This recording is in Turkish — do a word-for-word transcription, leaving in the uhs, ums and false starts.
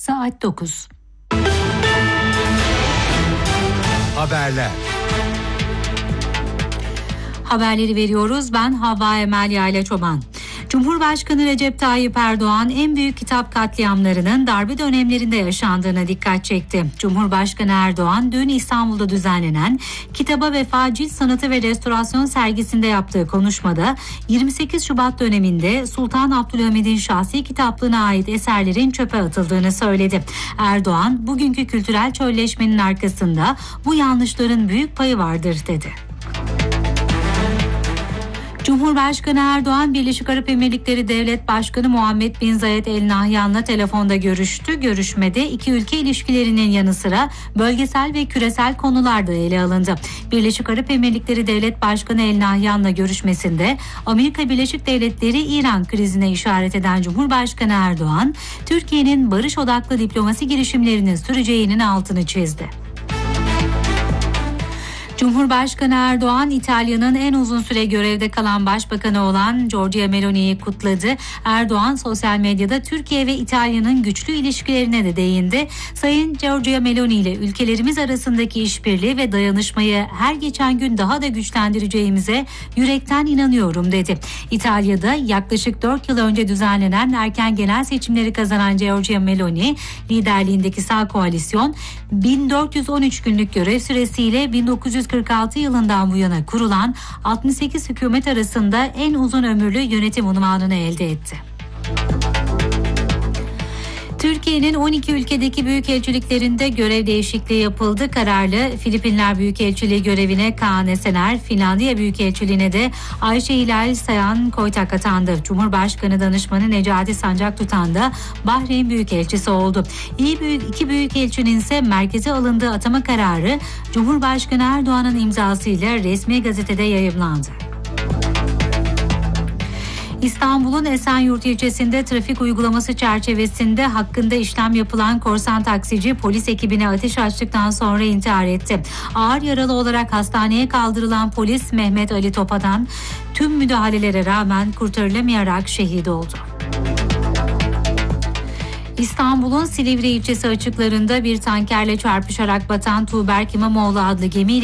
Saat dokuz. Haberler. Haberleri veriyoruz. Ben Havva Emel Yaylaçoban. Cumhurbaşkanı Recep Tayyip Erdoğan en büyük kitap katliamlarının darbe dönemlerinde yaşandığına dikkat çekti. Cumhurbaşkanı Erdoğan dün İstanbul'da düzenlenen Kitaba Vefa Cilt Sanatı ve Restorasyon sergisinde yaptığı konuşmada yirmi sekiz Şubat döneminde Sultan Abdülhamid'in şahsi kitaplığına ait eserlerin çöpe atıldığını söyledi. Erdoğan, bugünkü kültürel çölleşmenin arkasında bu yanlışların büyük payı vardır dedi. Cumhurbaşkanı Erdoğan, Birleşik Arap Emirlikleri Devlet Başkanı Muhammed Bin Zayed El Nahyan'la telefonda görüştü. Görüşmede iki ülke ilişkilerinin yanı sıra bölgesel ve küresel konular da ele alındı. Birleşik Arap Emirlikleri Devlet Başkanı El Nahyan'la görüşmesinde Amerika Birleşik Devletleri İran krizine işaret eden Cumhurbaşkanı Erdoğan, Türkiye'nin barış odaklı diplomasi girişimlerinin süreceğinin altını çizdi. Cumhurbaşkanı Erdoğan, İtalya'nın en uzun süre görevde kalan başbakanı olan Giorgia Meloni'yi kutladı. Erdoğan, sosyal medyada Türkiye ve İtalya'nın güçlü ilişkilerine de değindi. Sayın Giorgia Meloni ile ülkelerimiz arasındaki işbirliği ve dayanışmayı her geçen gün daha da güçlendireceğimize yürekten inanıyorum dedi. İtalya'da yaklaşık dört yıl önce düzenlenen erken genel seçimleri kazanan Giorgia Meloni liderliğindeki sağ koalisyon bin dört yüz on üç günlük görev süresiyle bin dokuz yüz kırk altı yılından bu yana kurulan altmış sekiz hükümet arasında en uzun ömürlü yönetim unvanını elde etti. Türkiye'nin on iki ülkedeki büyükelçiliklerinde görev değişikliği yapıldı. Kararlı Filipinler Büyükelçiliği görevine Kaan Esener, Finlandiya Büyükelçiliğine de Ayşe Hilal Sayan Koytak atandı. Cumhurbaşkanı Danışmanı Necati Sancaktutan da Bahreyn Büyükelçisi oldu. İyi büyük, iki büyükelçinin ise merkeze alındığı atama kararı Cumhurbaşkanı Erdoğan'ın imzasıyla resmi gazetede yayımlandı. İstanbul'un Esenyurt ilçesinde trafik uygulaması çerçevesinde hakkında işlem yapılan korsan taksici polis ekibine ateş açtıktan sonra intihar etti. Ağır yaralı olarak hastaneye kaldırılan polis Mehmet Ali Topa'dan tüm müdahalelere rağmen kurtarılamayarak şehit oldu. İstanbul'un Silivri ilçesi açıklarında bir tankerle çarpışarak batan Tuğberk İmamoğlu adlı gemiyle